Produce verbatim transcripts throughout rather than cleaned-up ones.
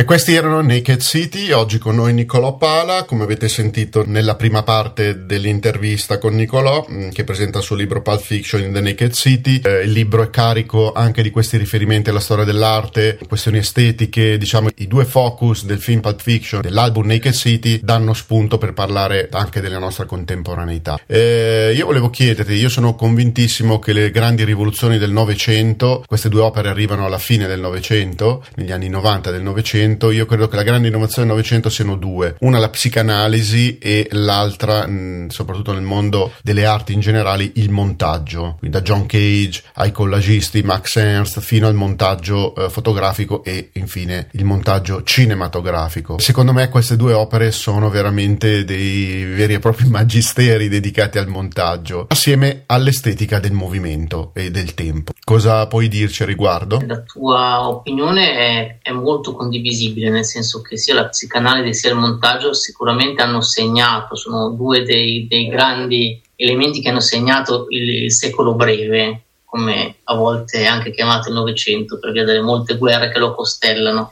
questi erano Naked City. Oggi con noi Nicolò Pala, come avete sentito nella prima parte dell'intervista con Nicolò, che presenta il suo libro Pulp Fiction in the Naked City. Eh, il libro è carico anche di questi riferimenti alla storia dell'arte, questioni estetiche. Diciamo, i due focus del film Pulp Fiction, dell'album Naked City, danno spunto per parlare anche della nostra contemporaneità. Eh, io volevo chiederti, io sono convintissimo che le grandi rivoluzioni del Novecento, queste due opere arrivano alla fine del Novecento, negli anni novanta del Novecento. Io credo che la grande innovazione del Novecento siano due: una la psicanalisi e l'altra, mh, soprattutto nel mondo delle arti in generale, il montaggio. Quindi da John Cage ai collagisti, Max Ernst, fino al montaggio eh, fotografico e infine il montaggio cinematografico. Secondo me queste due opere sono veramente dei veri e propri magisteri dedicati al montaggio, assieme all'estetica del movimento e del tempo. Cosa puoi dirci a riguardo? La tua opinione è, è molto condivisibile, nel senso che sia la psicanalisi sia il montaggio sicuramente hanno segnato, sono due dei, dei grandi elementi che hanno segnato il, il secolo breve, come a volte è anche chiamato il Novecento, per via delle molte guerre che lo costellano.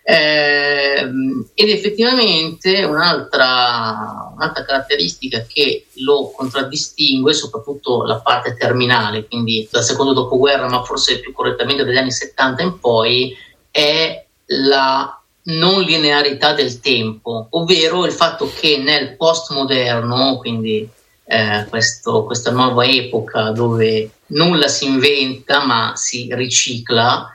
Eh, ed effettivamente un'altra, un'altra caratteristica che lo contraddistingue, soprattutto la parte terminale, quindi dal secondo dopoguerra, ma forse più correttamente dagli anni settanta in poi, è la non linearità del tempo, ovvero il fatto che nel postmoderno, quindi eh, questo, questa nuova epoca dove nulla si inventa ma si ricicla,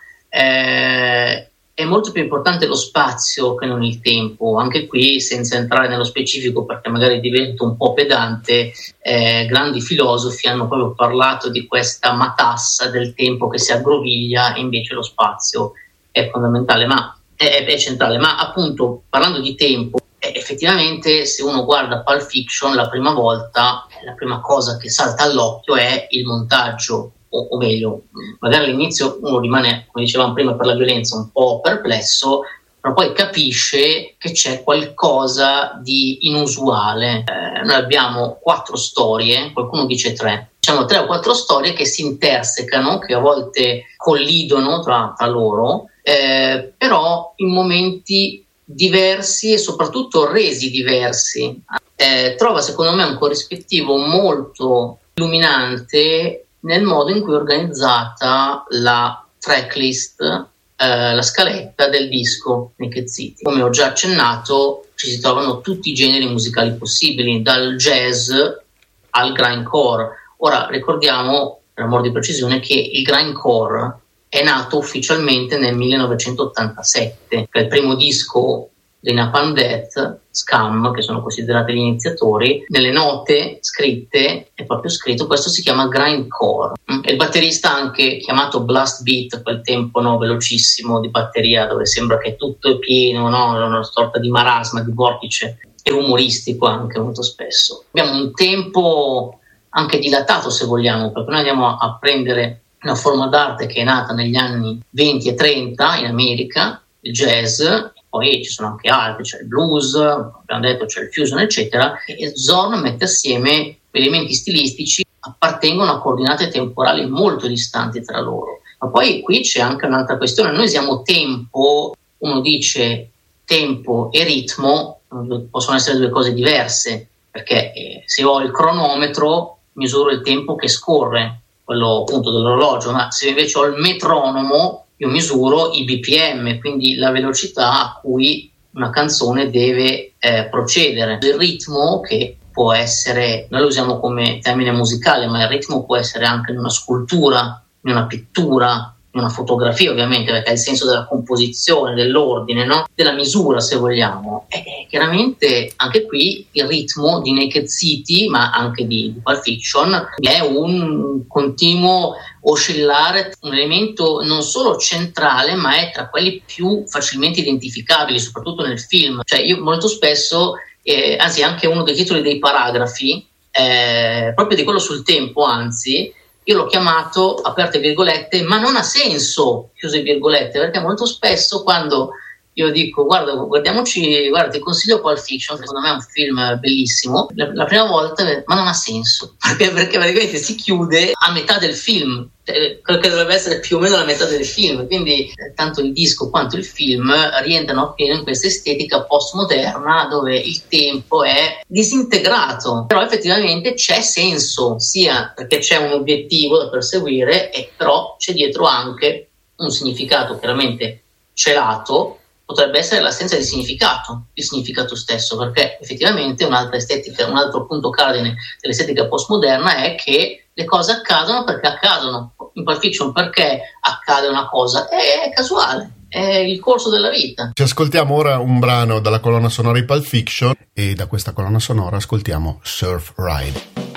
eh, è molto più importante lo spazio che non il tempo. Anche qui, senza entrare nello specifico perché magari divento un po' pedante, eh, grandi filosofi hanno proprio parlato di questa matassa del tempo che si aggroviglia, e invece lo spazio è fondamentale, ma è, è centrale. Ma appunto, parlando di tempo, eh, effettivamente se uno guarda Pulp Fiction la prima volta, eh, la prima cosa che salta all'occhio è il montaggio, o, o meglio, magari all'inizio uno rimane, come dicevamo prima, per la violenza un po' perplesso, però poi capisce che c'è qualcosa di inusuale. Eh, noi abbiamo quattro storie, qualcuno dice tre, diciamo tre o quattro storie che si intersecano, che a volte collidono tra, tra loro, eh, però in momenti diversi e soprattutto resi diversi. Eh, trova secondo me un corrispettivo molto illuminante nel modo in cui è organizzata la tracklist, eh, la scaletta del disco Naked City. Come ho già accennato, ci si trovano tutti i generi musicali possibili, dal jazz al grindcore. Ora ricordiamo, per amor di precisione, che il grindcore è nato ufficialmente nel millenovecentottantasette, che è il primo disco dei Napalm Death, Scum, che sono considerati gli iniziatori. Nelle note scritte è proprio scritto, questo si chiama grindcore. E il batterista, anche chiamato blast beat, quel tempo no, velocissimo di batteria dove sembra che tutto è pieno, no? Una sorta di marasma, di vortice, e umoristico anche molto spesso. Abbiamo un tempo anche dilatato, se vogliamo, perché noi andiamo a prendere una forma d'arte che è nata negli anni venti e trenta in America, il jazz. Poi ci sono anche altri, c'è il blues, abbiamo detto, c'è il fusion, eccetera. E Zorn mette assieme elementi stilistici che appartengono a coordinate temporali molto distanti tra loro. Ma poi qui c'è anche un'altra questione. Noi usiamo tempo, uno dice tempo e ritmo, possono essere due cose diverse, perché eh, se ho il cronometro misuro il tempo che scorre, quello appunto dell'orologio, ma se invece ho il metronomo io misuro i B P M, quindi la velocità a cui una canzone deve eh, procedere. Il ritmo, che può essere, noi lo usiamo come termine musicale, ma il ritmo può essere anche in una scultura, in una pittura, in una fotografia, ovviamente, perché è il senso della composizione, dell'ordine, no? Della misura, se vogliamo. E chiaramente anche qui il ritmo di Naked City, ma anche di, di Pulp Fiction, è un continuo oscillare, un elemento non solo centrale, ma è tra quelli più facilmente identificabili, soprattutto nel film. Cioè io molto spesso, eh, anzi anche uno dei titoli dei paragrafi, eh, proprio di quello sul tempo, anzi, io l'ho chiamato, aperte virgolette, ma non ha senso, chiuse virgolette, perché molto spesso quando io dico guarda, guardiamoci, guarda, ti consiglio Pulp Fiction, secondo me è un film bellissimo. La, la prima volta, ma non ha senso, perché, perché praticamente si chiude a metà del film, quello che dovrebbe essere più o meno la metà del film, quindi eh, tanto il disco quanto il film rientrano appieno in questa estetica postmoderna dove il tempo è disintegrato, però effettivamente c'è senso, sia perché c'è un obiettivo da perseguire e però c'è dietro anche un significato chiaramente celato. Potrebbe essere l'assenza di significato, il significato stesso, perché effettivamente un'altra estetica, un altro punto cardine dell'estetica postmoderna è che le cose accadono perché accadono. In Pulp Fiction perché accade una cosa? È casuale, è il corso della vita. Ci ascoltiamo ora un brano dalla colonna sonora di Pulp Fiction e da questa colonna sonora ascoltiamo Surf Ride.